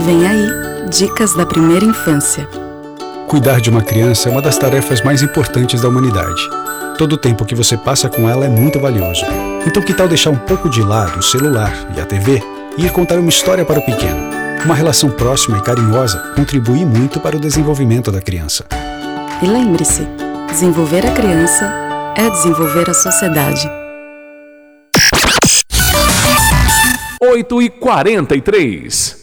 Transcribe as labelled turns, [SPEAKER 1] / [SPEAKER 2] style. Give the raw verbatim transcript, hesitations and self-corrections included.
[SPEAKER 1] Vem aí, dicas da primeira infância.
[SPEAKER 2] Cuidar de uma criança é uma das tarefas mais importantes da humanidade. Todo o tempo que você passa com ela é muito valioso. Então que tal deixar um pouco de lado o celular e a T V e ir contar uma história para o pequeno? Uma relação próxima e carinhosa contribui muito para o desenvolvimento da criança.
[SPEAKER 1] E lembre-se, desenvolver a criança é desenvolver a sociedade.
[SPEAKER 3] oito e quarenta e três.